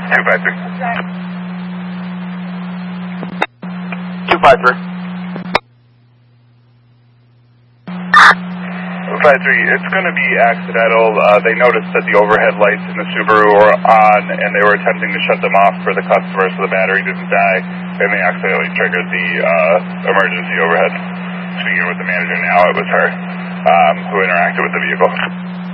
It's going to be accidental. They noticed that the overhead lights in the Subaru were on, and they were attempting to shut them off for the customer so the battery didn't die, and they accidentally triggered the emergency overhead. Speaking with the manager now, it was her who interacted with the vehicle.